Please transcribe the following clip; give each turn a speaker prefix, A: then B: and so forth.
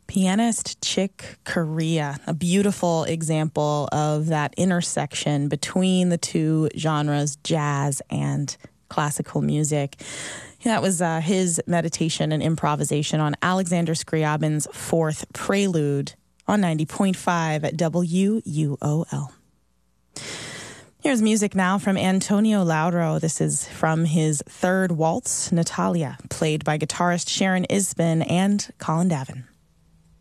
A: Pianist Chick Corea, a beautiful example of that intersection between the two genres, jazz and classical music. That was his meditation and improvisation on Alexander Scriabin's Fourth Prelude on 90.5 at WUOL. Here's music now from Antonio Lauro. This is from his third waltz, Natalia, played by guitarist Sharon Isbin and Colin Davin.